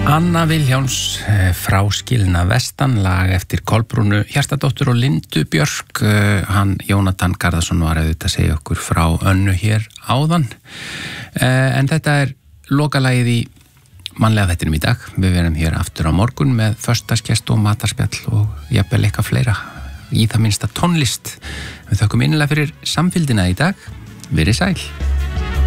Anna Vilhjálms, Fráskilna vestan, lag eftir Kolbrúnu Hjartardóttur og Lindu Björk. Hann Jónatan Garðarsson var auðvitað að segja okkur frá Önnu hér áðan. En þetta lokalagið í mannlega þættinum í dag. Við verðum hér aftur á morgun með föstudagsgest og matarspjall og jafnvel eitthvað fleira. Í það minnsta tónlist. Við þökkum innilega fyrir samfylgdina í dag. Verið sæl.